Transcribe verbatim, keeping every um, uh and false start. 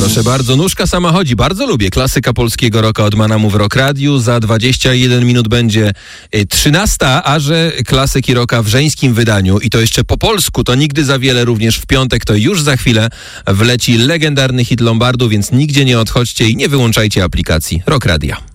Proszę bardzo, nóżka sama chodzi. Bardzo lubię klasyka polskiego rocka od Manamu w Rock Radiu. Za dwadzieścia jeden minut będzie trzynasta, a że klasyki rocka w żeńskim wydaniu i to jeszcze po polsku, to nigdy za wiele. Również w piątek, to już za chwilę wleci legendarny hit Lombardu, więc nigdzie nie odchodźcie i nie wyłączajcie aplikacji Rock Radia.